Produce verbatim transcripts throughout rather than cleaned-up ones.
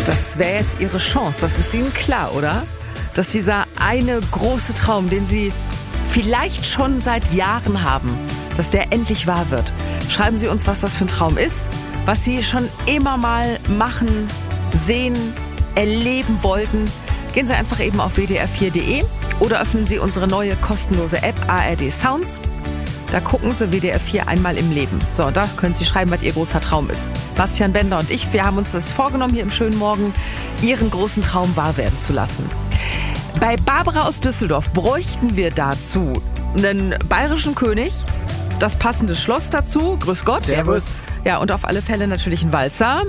Das wäre jetzt Ihre Chance, das ist Ihnen klar, oder? Dass dieser eine große Traum, den Sie vielleicht schon seit Jahren haben, dass der endlich wahr wird. Schreiben Sie uns, was das für ein Traum ist, was Sie schon immer mal machen, sehen, erleben wollten. Gehen Sie einfach eben auf w d r vier punkt d e oder öffnen Sie unsere neue kostenlose App A R D Sounds. Da gucken Sie W D R vier einmal im Leben. So, da können Sie schreiben, was Ihr großer Traum ist. Bastian Bender und ich, wir haben uns das vorgenommen, hier im schönen Morgen Ihren großen Traum wahr werden zu lassen. Bei Barbara aus Düsseldorf bräuchten wir dazu einen bayerischen König, das passende Schloss dazu. Grüß Gott. Servus. Ja, und auf alle Fälle natürlich ein Walzer.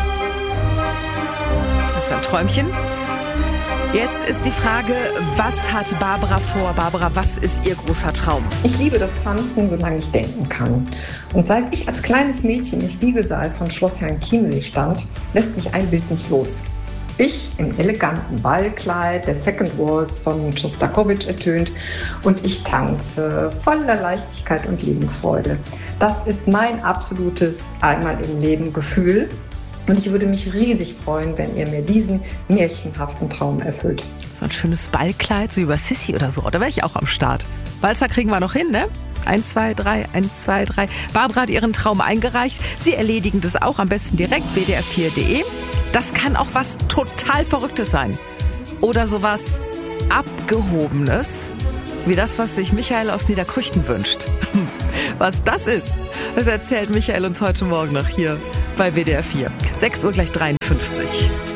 Das ist ein Träumchen. Jetzt ist die Frage, was hat Barbara vor? Barbara, was ist ihr großer Traum? Ich liebe das Tanzen, solange ich denken kann. Und seit ich als kleines Mädchen im Spiegelsaal von Schloss Herrenchiemsee stand, lässt mich ein Bild nicht los. Ich im eleganten Ballkleid, der Second Waltz von Schostakowitsch ertönt und ich tanze voller Leichtigkeit und Lebensfreude. Das ist mein absolutes Einmal im Leben Gefühl. Und ich würde mich riesig freuen, wenn ihr mir diesen märchenhaften Traum erfüllt. So ein schönes Ballkleid, so über Sissi oder so. Da wäre ich auch am Start. Walzer kriegen wir noch hin, ne? Eins, zwei, drei, eins, zwei, drei. Barbara hat ihren Traum eingereicht. Sie erledigen das auch am besten direkt w d r vier punkt d e. Das kann auch was total Verrücktes sein. Oder sowas Abgehobenes, wie das, was sich Michael aus Niederkrüchten wünscht. Was das ist, das erzählt Michael uns heute Morgen noch hier bei W D R vier. sechs Uhr gleich dreiundfünfzig.